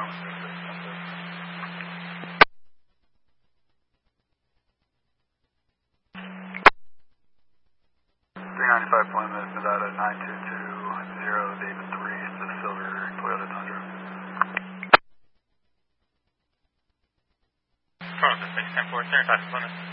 395 Plymouth, Nevada 9220, David 3, it's a silver Toyota Tundra. Toronto 610 4, 395 Plymouth.